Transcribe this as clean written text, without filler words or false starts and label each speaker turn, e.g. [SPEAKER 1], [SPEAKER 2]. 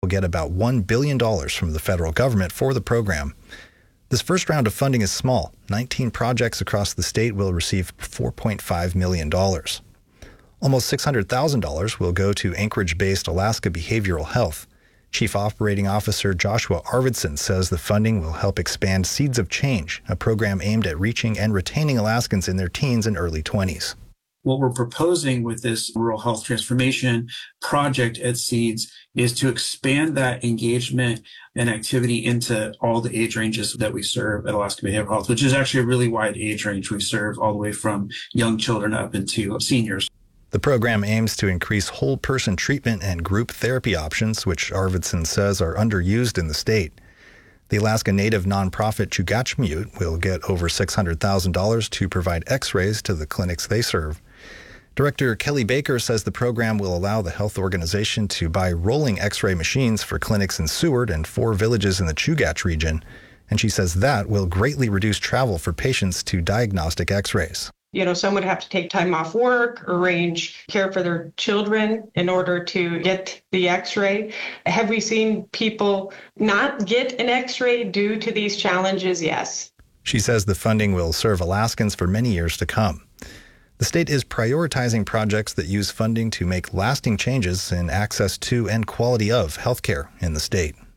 [SPEAKER 1] get about $1 billion from the federal government for the program. This first round of funding is small. 19 projects across the state will receive $4.5 million. Almost $600,000 will go to Anchorage-based Alaska Behavioral Health. Chief Operating Officer Joshua Arvidsson says the funding will help expand Seeds of Change, a program aimed at reaching and retaining Alaskans in their teens and early 20s.
[SPEAKER 2] What we're proposing with this rural health transformation project at Seeds is to expand that engagement and activity into all the age ranges that we serve at Alaska Behavioral Health, which is actually a really wide age range. We serve all the way from young children up into seniors.
[SPEAKER 1] The program aims to increase whole person treatment and group therapy options, which Arvidsson says are underused in the state. The Alaska Native nonprofit Chugachmute will get over $600,000 to provide x-rays to the clinics they serve. Director Kelly Baker says the program will allow the health organization to buy rolling x-ray machines for clinics in Seward and 4 villages in the Chugach region, and she says that will greatly reduce travel for patients to diagnostic x-rays.
[SPEAKER 3] Some would have to take time off work, arrange care for their children in order to get the x-ray. Have we seen people not get an x-ray due to these challenges? Yes.
[SPEAKER 1] She says the funding will serve Alaskans for many years to come. The state is prioritizing projects that use funding to make lasting changes in access to and quality of healthcare in the state.